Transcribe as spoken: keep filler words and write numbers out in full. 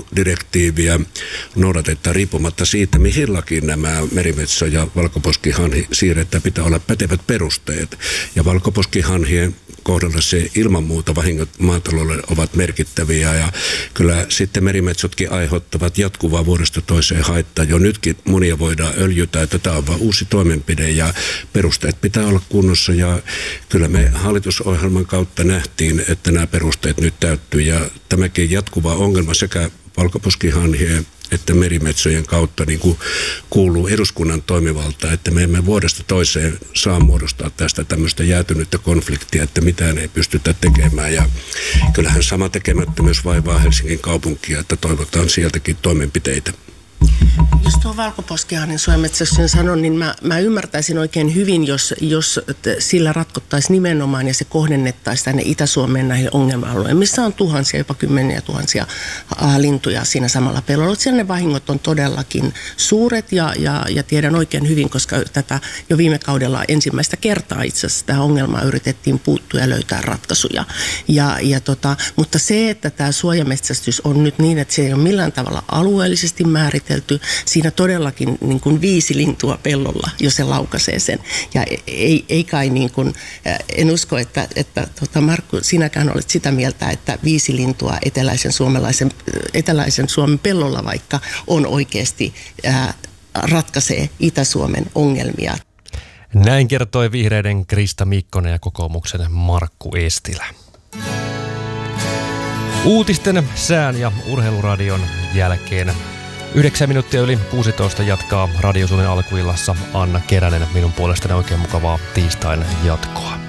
lintudirektiiviä noudatetaan riippumatta siitä, mihin lakiin nämä merimetso- ja valkoposkihanhi siirretään. Pitää olla pätevät perusteet. Ja valkoposkihanhien kohdalla se ilman muuta vahingot maataloudelle ovat merkittäviä. Ja kyllä sitten merimetsotkin aiheuttavat jatkuvaa vuodesta toiseen haittaa. Jo nytkin monia voidaan öljytä, että tämä on vain uusi toimenpide ja perusteet pitää olla kunnossa. Ja kyllä me hallitusohjelman kautta nähtiin, että nämä perusteet nyt täyttyy. Ja tämäkin jatkuva ongelma sekä valkoposkihanhien että merimetsojen kautta niin kuin kuuluu eduskunnan toimivalta, että me emme vuodesta toiseen saa muodostaa tästä tämmöistä jäätynyttä konfliktia, että mitään ei pystytä tekemään. Ja kyllähän sama tekemättömyys vaivaa Helsingin kaupunkia, että toivotaan sieltäkin toimenpiteitä. Jos tuo valkoposkihanhen suojametsästyksen sanon, niin mä, mä ymmärtäisin oikein hyvin, jos, jos sillä ratkottaisiin nimenomaan ja se kohdennettaisiin tänne Itä-Suomeen näihin ongelma-alueille, missä on tuhansia, jopa kymmeniä tuhansia äh, lintuja siinä samalla pellolla. Siellä ne vahingot on todellakin suuret ja, ja, ja tiedän oikein hyvin, koska tätä jo viime kaudella ensimmäistä kertaa itse asiassa tähän ongelmaan yritettiin puuttua ja löytää ratkaisuja. Ja, ja tota, mutta se, että tämä suojametsästys on nyt niin, että se ei ole millään tavalla alueellisesti määritelty, siinä todellakin niin kuin viisi lintua pellolla, jos se laukaisee sen. Ja ei, ei kai niin kuin, en usko, että, että tota Markku, sinäkään olet sitä mieltä, että viisi lintua eteläisen, suomalaisen, eteläisen Suomen pellolla vaikka on oikeasti ää, ratkaisee Itä-Suomen ongelmia. Näin kertoi vihreiden Krista Mikkonen ja kokoomuksen Markku Eestilä. Uutisten, sään ja urheiluradion jälkeen Yhdeksän minuuttia yli kuusitoista jatkaa Radio Suomen alkuillassa Anna Keränen. Minun puolestani oikein mukavaa tiistain jatkoa.